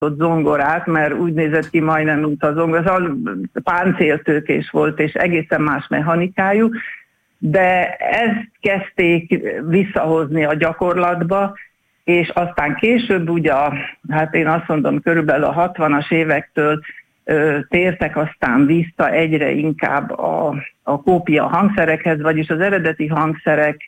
zongorát, mert úgy nézett ki majdnem, mint a zongora, szóval páncéltőkés volt, és egészen más mechanikájú, de ezt kezdték visszahozni a gyakorlatba, és aztán később ugye, hát én azt mondom, körülbelül a 60-as évektől tértek aztán vissza egyre inkább a kópia hangszerekhez, vagyis az eredeti hangszerek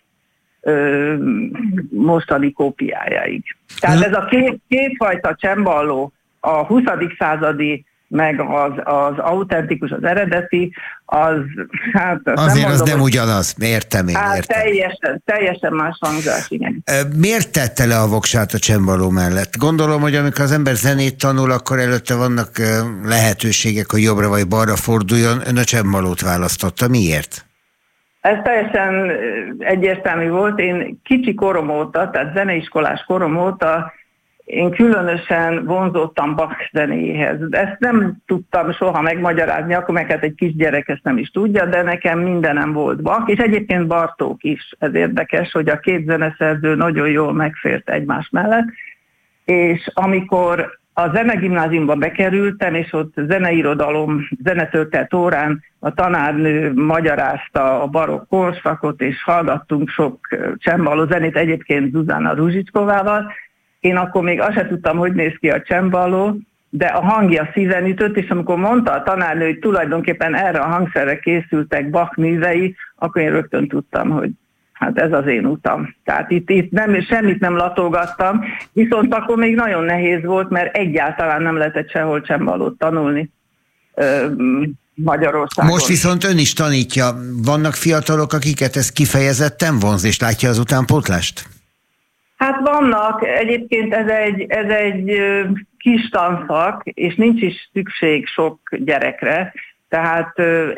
mostani kópiájáig. Tehát ez a kétfajta cemballó, a 20. századi, meg az autentikus, az eredeti, az hát... Azért az nem ugyanaz, értem én. Hát teljesen más hangzás, igen. Miért tette le a voksát a cemballó mellett? Gondolom, hogy amikor az ember zenét tanul, akkor előtte vannak lehetőségek, hogy jobbra vagy balra forduljon. Ön a cemballót választotta. Miért? Ez teljesen egyértelmű volt. Én kicsi korom óta, tehát zeneiskolás korom óta én különösen vonzottam Bach zenéjéhez. Ezt nem tudtam soha megmagyarázni, akkor meg hát egy kisgyerek ezt nem is tudja, de nekem mindenem volt Bach, és egyébként Bartók is. Ez érdekes, hogy a két zeneszerző nagyon jól megfért egymás mellett, és amikor a zenegimnáziumba bekerültem, és ott zeneirodalom, zenetörténet órán a tanárnő magyarázta a barokk korszakot, és hallgattunk sok cemballó zenét, egyébként Zuzana Ruzsickovával. Én akkor még azt sem tudtam, hogy néz ki a cemballó, de a hangja szíven ütött, és amikor mondta a tanárnő, hogy tulajdonképpen erre a hangszerre készültek Bach művei, akkor én rögtön tudtam, hogy hát ez az én utam. Tehát itt semmit nem latolgattam, viszont akkor még nagyon nehéz volt, mert egyáltalán nem lehetett sehol cemballót tanulni Magyarországon. Most viszont ön is tanítja. Vannak fiatalok, akiket ez kifejezetten vonz, és látja az utánpótlást? Hát vannak, egyébként ez egy kis tanszak, és nincs is szükség sok gyerekre, tehát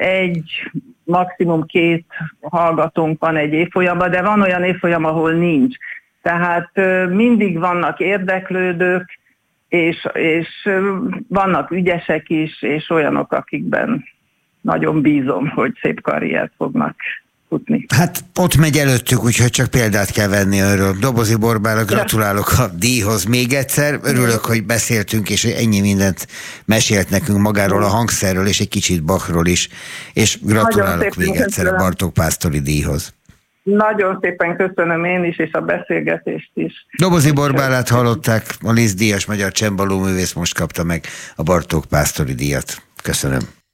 maximum 2 hallgatónk van egy évfolyamban, de van olyan évfolyam, ahol nincs. Tehát mindig vannak érdeklődők, és vannak ügyesek is, és olyanok, akikben nagyon bízom, hogy szép karriert fognak futni. Hát ott megy előttük, úgyhogy csak példát kell venni önről. Dobozi Borbála, gratulálok a díjhoz még egyszer. Örülök, hogy beszéltünk, és hogy ennyi mindent mesélt nekünk magáról a hangszerről, és egy kicsit Bachról is. És gratulálok még egyszer a Bartók Pásztori díjhoz. Nagyon szépen köszönöm én is, és a beszélgetést is. Dobozi Borbálát hallották, a Liszt díjas magyar cemballóművész most kapta meg a Bartók Pásztori díjat. Köszönöm.